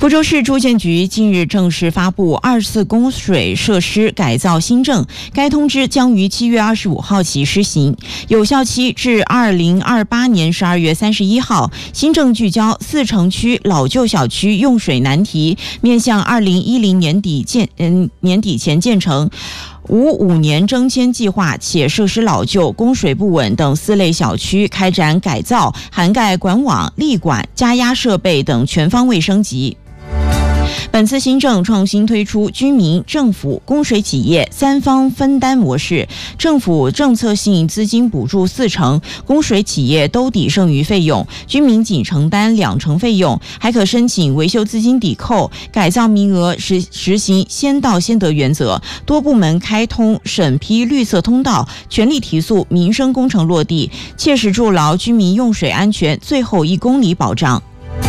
福州市住建局近日正式发布24供水设施改造新政，该通知将于7月25号起施行，有效期至2028年12月31号。新政聚焦4城区老旧小区用水难题，面向2010年底前建成。无5年征迁计划，且设施老旧、供水不稳等4类小区开展改造，涵盖管网、立管、加压设备等全方位升级。本次新政创新推出居民、政府、供水企业3方分担模式，政府政策性资金补助40%，供水企业都抵剩余费用，居民仅承担2%费用，还可申请维修资金抵扣。改造名额实行先到先得原则，多部门开通审批绿色通道，全力提速民生工程落地，切实筑牢居民用水安全最后1公里保障。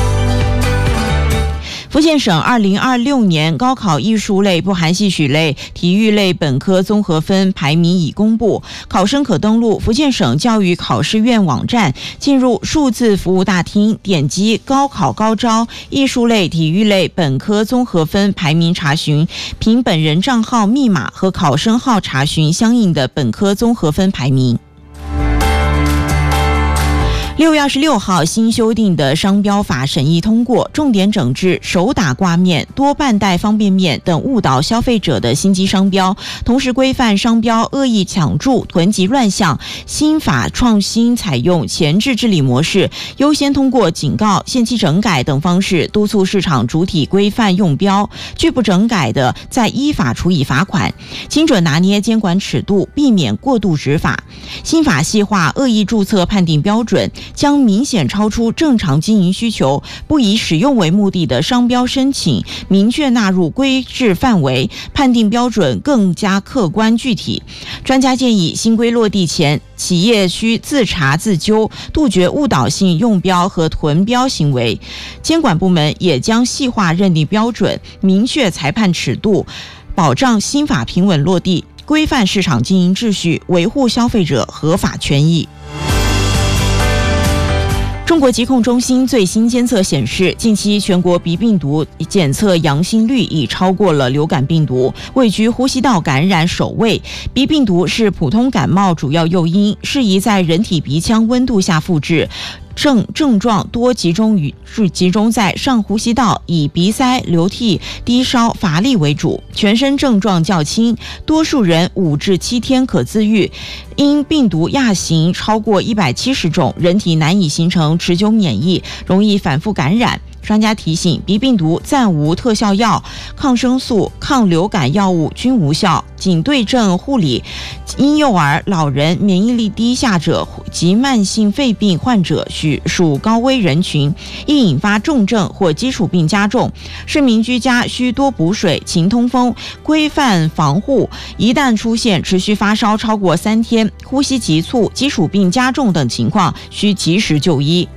福建省2026年高考艺术类不含戏曲类、体育类本科综合分排名已公布，考生可登录福建省教育考试院网站，进入数字服务大厅，点击高考高招艺术类、体育类本科综合分排名查询，凭本人账号密码和考生号查询相应的本科综合分排名。6月26号，新修订的商标法审议通过，重点整治手打挂面、多半袋方便面等误导消费者的心机商标，同时规范商标恶意抢注、囤积乱象。新法创新采用前置治理模式，优先通过警告、限期整改等方式，督促市场主体规范用标，拒不整改的再依法处以罚款，精准拿捏监管尺度，避免过度执法。新法细化恶意注册判定标准，将明显超出正常经营需求、不以使用为目的的商标申请明确纳入规制范围，判定标准更加客观具体。专家建议，新规落地前，企业需自查自纠，杜绝误导性用标和囤标行为。监管部门也将细化认定标准，明确裁判尺度，保障新法平稳落地，规范市场经营秩序，维护消费者合法权益。中国疾控中心最新监测显示，近期全国鼻病毒检测阳性率已超过了流感病毒，位居呼吸道感染首位。鼻病毒是普通感冒主要诱因，适宜在人体鼻腔温度下复制。症状多集中在上呼吸道，以鼻塞、流涕、低烧、乏力为主，全身症状较轻，多数人5至7天可自愈。因病毒亚型超过170种，人体难以形成持久免疫，容易反复感染。专家提醒，鼻病毒暂无特效药，抗生素、抗流感药物均无效，仅对症护理。婴幼儿、老人、免疫力低下者及慢性肺病患者属高危人群，易引发重症或基础病加重。市民居家需多补水、勤通风，规范防护。一旦出现持续发烧超过3天、呼吸急促、基础病加重等情况，需及时就医。